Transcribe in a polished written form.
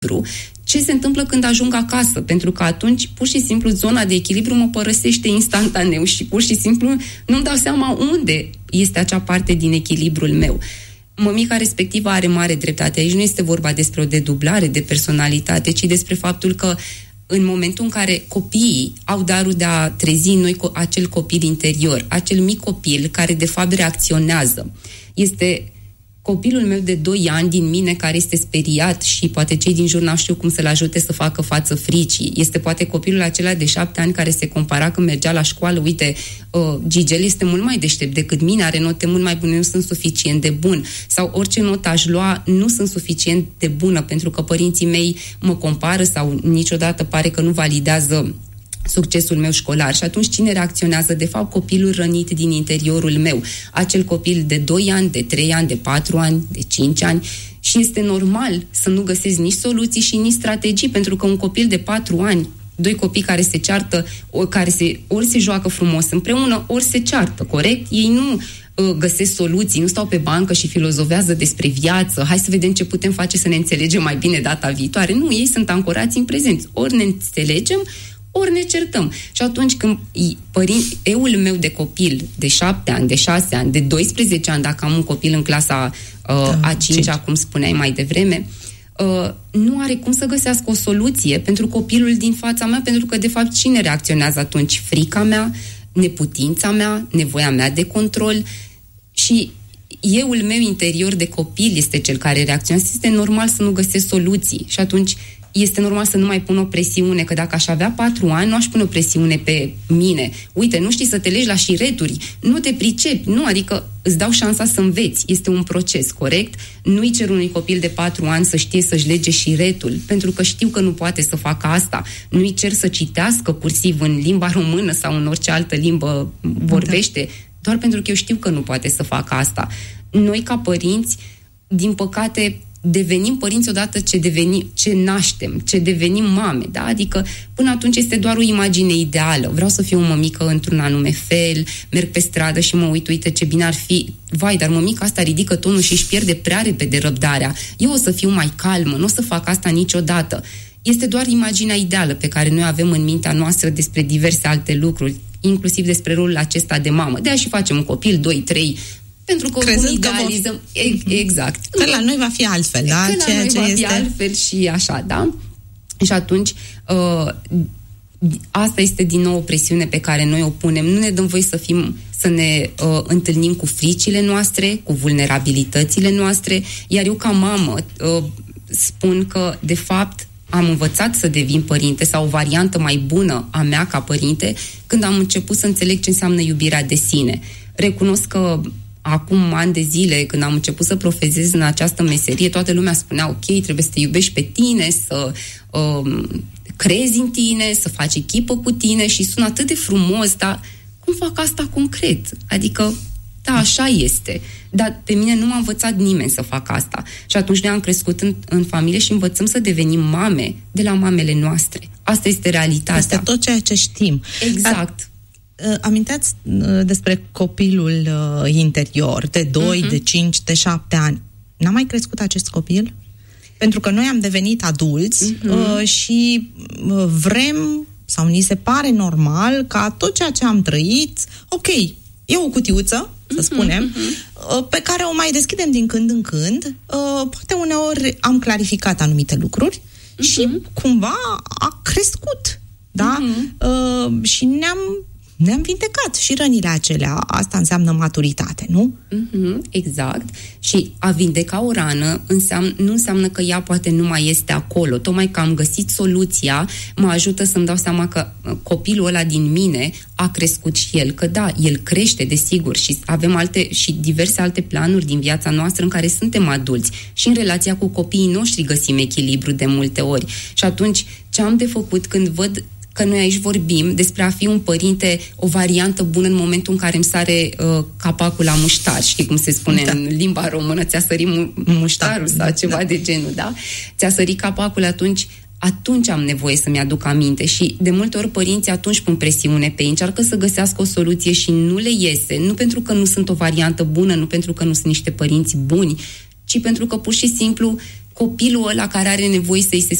ce se întâmplă când ajung acasă, pentru că atunci pur și simplu zona de echilibru mă părăsește instantaneu și pur și simplu nu-mi dau seama unde este acea parte din echilibrul meu. Mămica respectivă are mare dreptate. Aici nu este vorba despre o dedublare de personalitate, ci despre faptul că în momentul în care copiii au darul de a trezi în noi acel copil interior, acel mic copil care de fapt reacționează, este copilul meu de 2 ani din mine care este speriat și poate cei din jur n-au știu cum să-l ajute să facă față fricii. Este poate copilul acela de 7 ani care se compara când mergea la școală, uite, Gigel este mult mai deștept decât mine, are note mult mai bune, nu sunt suficient de bun. Sau orice notă aș lua, nu sunt suficient de bună pentru că părinții mei mă compară sau niciodată pare că nu validează succesul meu școlar. Și atunci cine reacționează? De fapt, copilul rănit din interiorul meu. Acel copil de 2 ani, de 3 ani, de 4 ani, de 5 ani. Și este normal să nu găsesc nici soluții și nici strategii, pentru că un copil de 4 ani, 2 copii care se ceartă, ori se joacă frumos împreună, ori se ceartă, corect? Ei nu găsesc soluții, nu stau pe bancă și filozofează despre viață, hai să vedem ce putem face să ne înțelegem mai bine data viitoare. Nu, ei sunt ancorați în prezent. Ori ne înțelegem, ori ne certăm. Și atunci când eul meu de copil de 7 ani, de 6 ani, de 12 ani, dacă am un copil în clasa a 5-a, cum spuneai mai devreme, nu are cum să găsească o soluție pentru copilul din fața mea, pentru că, de fapt, cine reacționează atunci? Frica mea, neputința mea, nevoia mea de control și eul meu interior de copil este cel care reacționează. Este normal să nu găsesc soluții și atunci este normal să nu mai pun o presiune, că dacă aș avea 4 ani, nu aș pune o presiune pe mine. Uite, nu știi să te legi la șireturi, nu te pricepi, nu, adică îți dau șansa să înveți. Este un proces, corect? Nu-i cer unui copil de 4 ani să știe să-și lege șiretul, pentru că știu că nu poate să facă asta. Nu-i cer să citească cursiv în limba română sau în orice altă limbă vorbește, doar pentru că eu știu că nu poate să facă asta. Noi, ca părinți, din păcate, devenim părinți odată ce naștem, ce devenim mame, da? Adică până atunci este doar o imagine ideală. Vreau să fiu o mămică într-un anume fel, merg pe stradă și mă uit, uite ce bine ar fi. Vai, dar mămica asta ridică tonul și își pierde prea repede răbdarea. Eu o să fiu mai calmă, nu o să fac asta niciodată. Este doar imaginea ideală pe care noi avem în mintea noastră despre diverse alte lucruri, inclusiv despre rolul acesta de mamă. De-aia și facem un copil, 2, 3, pentru că oricum idealizăm. Exact. Că la noi va fi altfel, da? Că la noi va fi altfel și așa, da? Și atunci asta este din nou o presiune pe care noi o punem. Nu ne dăm voie să ne întâlnim cu fricile noastre, cu vulnerabilitățile noastre, iar eu ca mamă spun că, de fapt, am învățat să devin părinte sau o variantă mai bună a mea ca părinte când am început să înțeleg ce înseamnă iubirea de sine. Recunosc că acum ani de zile, când am început să profesez în această meserie, toată lumea spunea, ok, trebuie să te iubești pe tine, să crezi în tine, să faci echipă cu tine și sună atât de frumos, dar cum fac asta concret? Adică, da, așa este. Dar pe mine nu m-a învățat nimeni să fac asta. Și atunci noi am crescut în familie și învățăm să devenim mame de la mamele noastre. Asta este realitatea. Este tot ceea ce știm. Exact. Aminteați despre copilul interior de 2, de 5, de 7 ani. N-a mai crescut acest copil? Pentru că noi am devenit adulți și vrem, sau ni se pare normal, ca tot ceea ce am trăit, ok, e o cutiuță, să spunem, pe care o mai deschidem din când în când. Poate uneori am clarificat anumite lucruri și cumva a crescut, da? Și ne-am vindecat și rănile acelea. Asta înseamnă maturitate, nu? Exact. Și a vindeca o rană nu înseamnă că ea poate nu mai este acolo. Tocmai că am găsit soluția, mă ajută să-mi dau seama că copilul ăla din mine a crescut și el. Că da, el crește, desigur, și avem și diverse alte planuri din viața noastră în care suntem adulți. Și în relația cu copiii noștri găsim echilibru de multe ori. Și atunci, ce am de făcut când văd că noi aici vorbim despre a fi un părinte, o variantă bună în momentul în care îmi sare capacul la muștar, știi cum se spune în limba română, ți-a sărit muștarul sau ceva de genul, da? Ți-a sărit capacul, atunci am nevoie să-mi aduc aminte și de multe ori părinții atunci pun presiune pe ei, încearcă să găsească o soluție și nu le iese, nu pentru că nu sunt o variantă bună, nu pentru că nu sunt niște părinți buni, ci pentru că pur și simplu copilul ăla care are nevoie să-i se